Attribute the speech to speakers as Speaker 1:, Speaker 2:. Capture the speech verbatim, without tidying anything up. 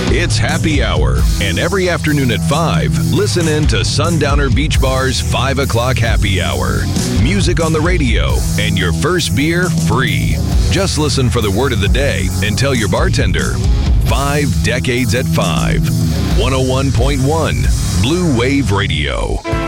Speaker 1: It's happy hour, and every afternoon at five, listen in to Sundowner Beach Bar's five o'clock happy hour. Music on the radio, and your first beer free. Just listen for the word of the day and tell your bartender. Five decades at five. one oh one point one Blue Wave Radio.